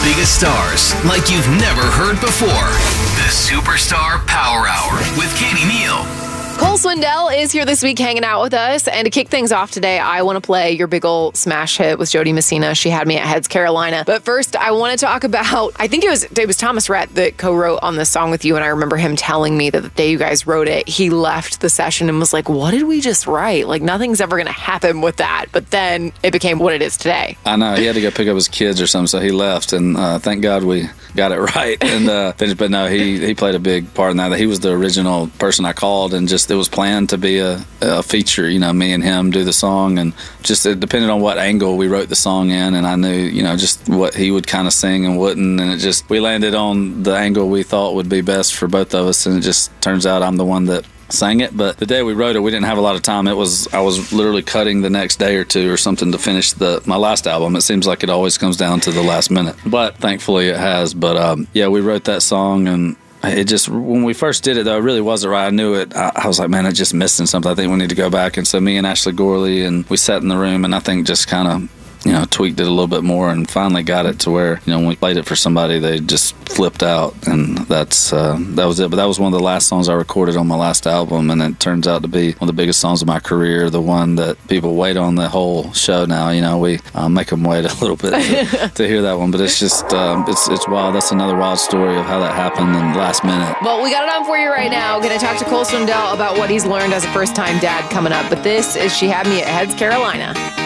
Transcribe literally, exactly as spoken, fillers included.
biggest stars like you've never heard before. The Superstar Power Hour with Katie Neal. Cole Swindell is here this week hanging out with us. And to kick things off today, I want to play your big ol' smash hit with Jody Messina. She had me at Heads Carolina. But first, I want to talk about, I think it was it was Thomas Rhett that co-wrote on this song with you. And I remember him telling me that the day you guys wrote it, he left the session and was like, what did we just write? Like, nothing's ever going to happen with that. But then it became what it is today. I know. He had to go pick up his kids or something, so he left. And uh, thank God we got it right. And uh, finished. But no, he, he played a big part in that. He was the original person I called, and just it was planned to be a, a feature, you know, me and him do the song, and just it depended on what angle we wrote the song in, and I knew, you know, just what he would kind of sing and wouldn't, and it just, we landed on the angle we thought would be best for both of us, and it just turns out I'm the one that sang it. But the day we wrote it, we didn't have a lot of time. It was, I was literally cutting the next day or two or something to finish the my last album. It seems like it always comes down to the last minute, but thankfully it has. But um, yeah, we wrote that song, and it just, when we first did it, though, it really wasn't right. I knew it. I, I was like, man, it's just missing something. I think we need to go back. And so me and Ashley Gorley, and we sat in the room, and I think just kind of, you know, tweaked it a little bit more, and finally got it to where, you know, when we played it for somebody, they just flipped out, and that's uh, that was it. But that was one of the last songs I recorded on my last album, and it turns out to be one of the biggest songs of my career, the one that people wait on the whole show now. You know, we uh, make them wait a little bit to, to hear that one, but it's just, um, it's it's wild. That's another wild story of how that happened in the last minute. Well, we got it on for you right now. Going to talk to Cole Swindell about what he's learned as a first-time dad coming up, but this is She Had Me at Heads Carolina.